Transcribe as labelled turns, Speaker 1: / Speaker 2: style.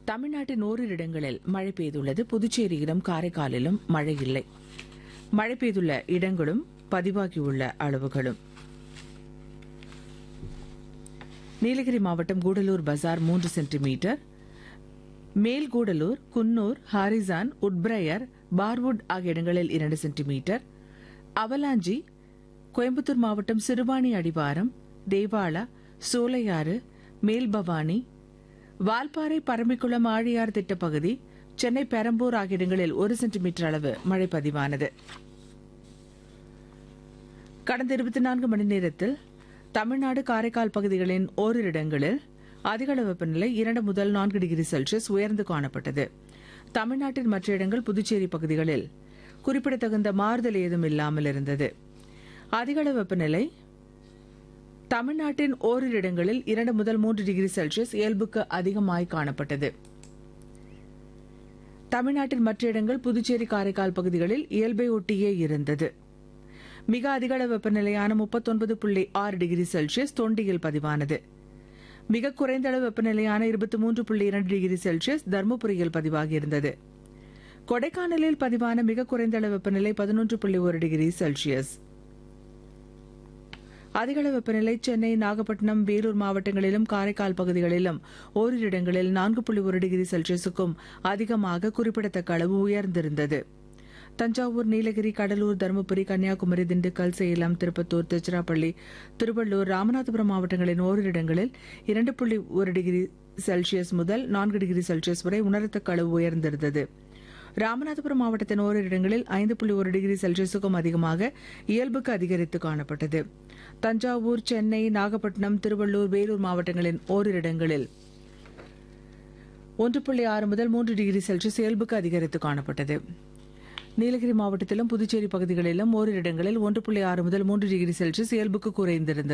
Speaker 1: தமிழ்நாட்டின் ஓரிரு இடங்களில் மழை பெய்துள்ளது. புதுச்சேரியிலும் காரைக்காலிலும் மழை இல்லை. மழை பெய்துள்ள இடங்களும் பதிவாகியுள்ள அளவுகளும்: நீலகிரி மாவட்டம் கூடலூர் பஜார் 3 சென்டிமீட்டர், மேல்கூடலூர், குன்னூர், ஹாரிசான், உட்பிரையர், பார்வுட் ஆகிய இடங்களில் 2 சென்டிமீட்டர், அவலாஞ்சி, கோயம்புத்தூர் மாவட்டம் சிறுவாணி அடிவாரம், தேவாலா, சோலையாறு, மேல்பவானி, வால்பாறை, பரம்பிக்குளம், ஆழியார் திட்டப்பகுதி, சென்னை பெரம்பூர் ஆகிய இடங்களில் 1 சென்டிமீட்டர் அளவு மழை பதிவானது. கடந்த 24 மணி நேரத்தில் தமிழ்நாடு காரைக்கால் பகுதிகளின் ஓரிரு இடங்களில் அதிகளவு வெப்பநிலை 2 முதல் 4 டிகிரி செல்சியஸ் உயர்ந்து காணப்பட்டது. தமிழ்நாட்டின் மற்ற இடங்கள், புதுச்சேரி பகுதிகளில் குறிப்பிடத்தகுந்த மாறுதல் ஏதும் இல்லாமல் இருந்தது. அதிகளவு வெப்பநிலை தமிழ்நாட்டின் ஓரிரு இடங்களில் 2 முதல் 3 டிகிரி செல்சியஸ் இயல்புக்கு அதிகமாய் காணப்பட்டது. தமிழ்நாட்டின் மற்ற இடங்கள், புதுச்சேரி காரைக்கால் பகுதிகளில் இயல்பை ஒட்டியே இருந்தது. மிக அதிகளவு வெப்பநிலையான 39.6 டிகிரி செல்சியஸ் தொண்டியில் பதிவானது. மிக குறைந்த அளவு வெப்பநிலையான 23.2 டிகிரி செல்சியஸ் தருமபுரியில் பதிவாகியிருந்தது. கொடைக்கானலில் பதிவான மிக குறைந்த அளவு வெப்பநிலை 11.1 டிகிரி செல்சியஸ். அதிகளவு வெப்பநிலை சென்னை, நாகப்பட்டினம், வேலூர் மாவட்டங்களிலும் காரைக்கால் பகுதிகளிலும் ஓரிரு இடங்களில் 4.1 டிகிரி செல்சியஸுக்கும் அதிகமாக குறிப்பிடத்தக்க அளவு உயர்ந்திருந்தது. தஞ்சாவூர், நீலகிரி, கடலூர், தருமபுரி, கன்னியாகுமரி, திண்டுக்கல், சேலம், திருப்பத்தூர், திருச்சிராப்பள்ளி, திருவள்ளூர், ராமநாதபுரம் மாவட்டங்களின் ஓரிரு இடங்களில் 2.1 டிகிரி செல்சியஸ் முதல் 4 டிகிரி செல்சியஸ் வரை உணரத்தக்க அளவு உயர்ந்திருந்தது. ராமநாதபுரம் மாவட்டத்தின் ஓரிரு இடங்களில் 5.1 டிகிரி செல்சியஸுக்கும் அதிகமாக இயல்புக்கு அதிகரித்து காணப்பட்டது. தஞ்சாவூர், சென்னை, நாகப்பட்டினம், திருவள்ளூர், வேலூர் மாவட்டங்களின் ஓரிரு இடங்களில் 1.6 முதல் 3 டிகிரி செல்சியஸ் இயல்புக்கு அதிகரித்து காணப்பட்டது. நீலகிரி மாவட்டத்திலும் புதுச்சேரி பகுதிகளிலும் ஓரிரு இடங்களில் 1.6 முதல் 3 டிகிரி செல்சியஸ் இயல்புக்கு குறைந்திருந்தது.